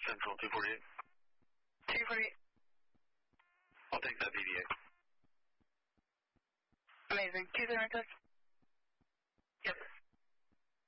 Central 248. 248. I'll take that VDA. Amazing. 2 center touch.